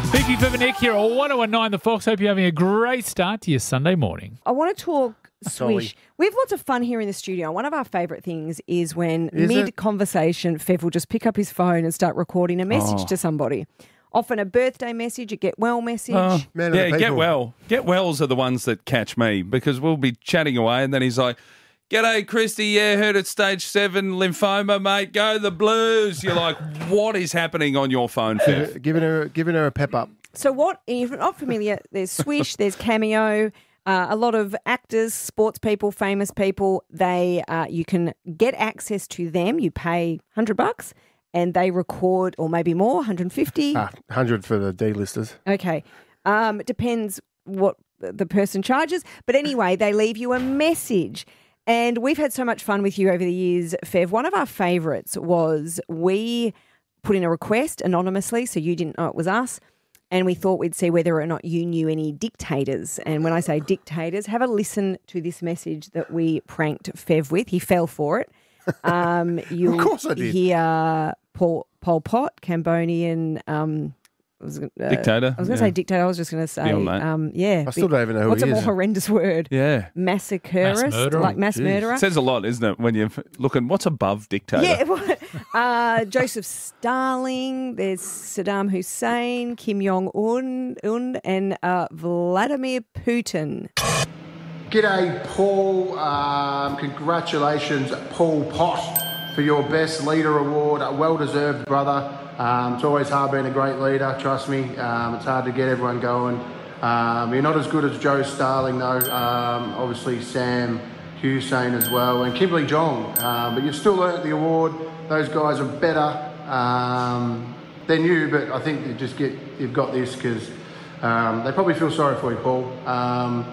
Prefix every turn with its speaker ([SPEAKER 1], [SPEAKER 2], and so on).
[SPEAKER 1] Vicky Nick here at 1019 The Fox. Hope you're having a great start to your Sunday morning.
[SPEAKER 2] I want to talk swish. We have lots of fun here in the studio. One of our favourite things is when mid-conversation, Fev will just pick up his phone and start recording a message to somebody. Often a birthday message, a get well message.
[SPEAKER 3] Get well. Get wells are the ones that catch me because we'll be chatting away and then he's like, "G'day, Christy. Yeah, heard it's stage 7 lymphoma, mate. Go the Blues." You're like, what is happening on your phone, Fev?
[SPEAKER 4] Giving her a pep up.
[SPEAKER 2] So what, if you're not familiar, there's Swish, there's Cameo, a lot of actors, sports people, famous people, you can get access to them. You pay $100 and they record, or maybe more, 150.
[SPEAKER 4] 100 for the D-listers.
[SPEAKER 2] Okay. It depends what the person charges. But anyway, they leave you a message. And we've had so much fun with you over the years, Fev. One of our favourites was we put in a request anonymously, so you didn't know it was us, and we thought we'd see whether or not you knew any dictators. And when I say dictators, have a listen to this message that we pranked Fev with. He fell for it.
[SPEAKER 4] Of course I did.
[SPEAKER 2] Hear Pol Pot, Cambodian...
[SPEAKER 3] dictator.
[SPEAKER 2] I was going to say dictator. I was just going to say,
[SPEAKER 4] I still don't even know who
[SPEAKER 2] what's
[SPEAKER 4] he
[SPEAKER 2] a more
[SPEAKER 4] is.
[SPEAKER 2] horrendous word?
[SPEAKER 3] Yeah.
[SPEAKER 2] Massacreist,
[SPEAKER 1] Mass murderer.
[SPEAKER 2] like mass murderer.
[SPEAKER 3] It says a lot, isn't it, when you're looking, what's above dictator?
[SPEAKER 2] Yeah. Joseph Stalin. There's Saddam Hussein, Kim Jong Un, and Vladimir Putin.
[SPEAKER 5] G'day, Paul. Congratulations, Paul Pot, for your Best Leader Award. Well deserved, brother. It's always hard being a great leader, trust me. It's hard to get everyone going. You're not as good as Joe Starling, though. Obviously, Sam Hussein as well, and Kimberly Jong. But you've still earned the award. Those guys are better than you, but I think you've got this because they probably feel sorry for you, Paul.